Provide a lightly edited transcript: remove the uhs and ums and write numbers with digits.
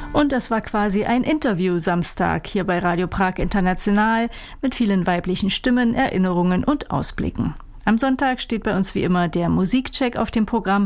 Und das war quasi ein Interview-Samstag hier bei Radio Prag International mit vielen weiblichen Stimmen, Erinnerungen und Ausblicken. Am Sonntag steht bei uns wie immer der Musikcheck auf dem Programm